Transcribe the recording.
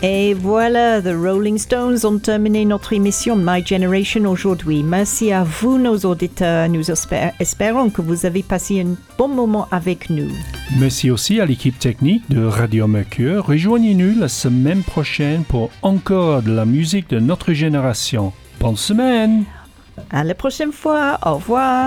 Et voilà, The Rolling Stones ont terminé notre émission My Generation aujourd'hui. Merci à vous, nos auditeurs. Nous espérons que vous avez passé un bon moment avec nous. Merci aussi à l'équipe technique de Radio Mercure. Rejoignez-nous la semaine prochaine pour encore de la musique de notre génération. Bonne semaine! À la prochaine fois. Au revoir.